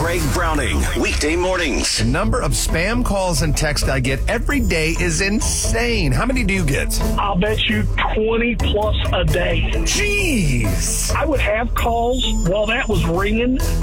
Greg Browning, weekday mornings. The number of spam calls and texts I get every day is insane. How many do you get? I'll bet you 20 plus a day. Jeez. I would have calls while that was ringing.